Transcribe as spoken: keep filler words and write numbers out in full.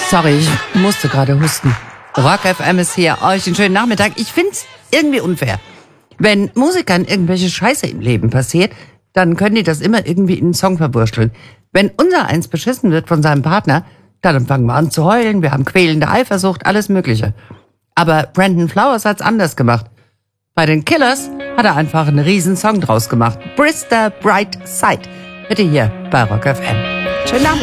Sorry, ich musste gerade husten. Rock F M ist hier. Euch einen schönen Nachmittag. Ich find's irgendwie unfair. Wenn Musikern irgendwelche Scheiße im Leben passiert, dann können die das immer irgendwie in einen Song verwursteln. Wenn unser eins beschissen wird von seinem Partner, dann fangen wir an zu heulen, wir haben quälende Eifersucht, alles Mögliche. Aber Brandon Flowers hat's anders gemacht. Bei den Killers hat er einfach einen riesen Song draus gemacht. Brister Bright Side. Bitte hier bei Rock F M. Schönen Abend.